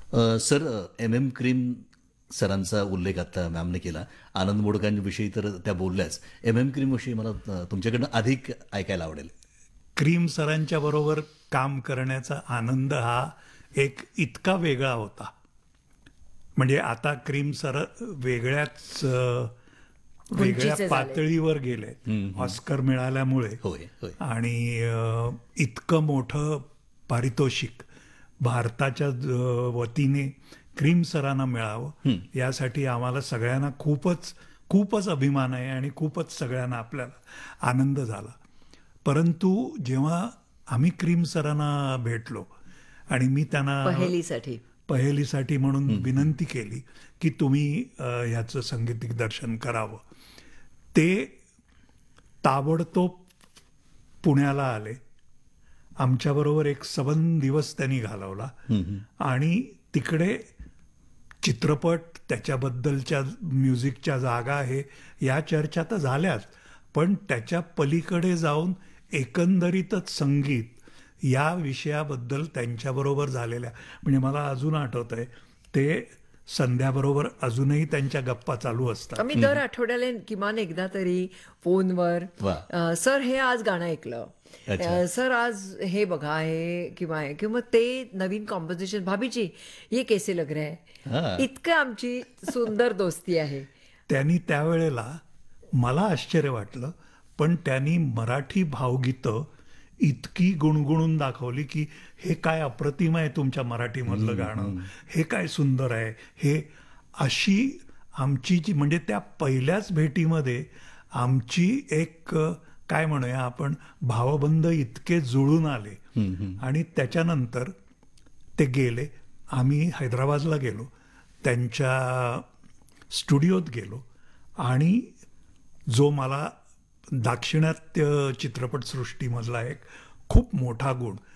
Sir, M cream सरांचा उल्लेख आता मॅमने केला. आनंद मोडकांविषयी तर त्या बोलल्याच. क्रीम विषयी मला तुमच्याकडनं अधिक ऐकायला आवडेल. क्रीम सरांच्या बरोबर काम करण्याचा आनंद हा एक इतका वेगळा होता. म्हणजे आता क्रीम सर वेगळ्या उंचीचे झाले. पातळीवर गेले ऑस्कर मिळाल्यामुळे. होय, होय. आणि इतकं मोठं पारितोषिक भारताच्या वतीने क्रीम सरांना मिळावं यासाठी आम्हाला सगळ्यांना खूपच अभिमान आहे आणि खूपच सगळ्यांना आपल्याला आनंद झाला. परंतु जेव्हा आम्ही क्रीम सरांना भेटलो आणि मी त्यांना पहेलीसाठी म्हणून विनंती केली की तुम्ही ह्याचं संगीत दिग्दर्शन करावं, ते ताबडतोब पुण्याला आले. आमच्याबरोबर एक 7 दिवस त्यांनी घालवला आणि तिकडे चित्रपट, त्याच्याबद्दलच्या म्युझिकच्या जागा आहे या चर्चा तर झाल्याच, पण त्याच्या पलीकडे जाऊन एकंदरीतच संगीत या विषयाबद्दल त्यांच्याबरोबर झालेल्या, म्हणजे मला अजून आठवत आहे ते संध्याबरोबर अजूनही त्यांच्या गप्पा चालू असतात. आम्ही दर आठवड्याला किमान एकदा तरी फोनवर सर हे आज गाणं ऐकलं, सर आज हे बघा हे किंवा ते नवीन कॉम्पोजिशन भाभीजी ये कैसे लग रहा है. इतकं आमची सुंदर दोस्ती आहे. त्यांनी त्यावेळेला मला आश्चर्य वाटलं, पण त्यांनी मराठी भावगीतं इतकी गुणगुणून दाखवली की हे काय अप्रतिम आहे तुमच्या मराठीमधलं गाणं, हे काय सुंदर आहे हे. अशी आमची जी म्हणजे त्या पहिल्याच भेटीमध्ये आमची एक काय म्हणूया आपण भावबंध इतके जुळून आले. आणि त्याच्यानंतर ते गेले. आम्ही हैदराबादला गेलो, त्यांच्या स्टुडिओत गेलो आणि जो मला दाक्षिणात्य चित्रपटसृष्टीमधला एक खूप मोठा गुण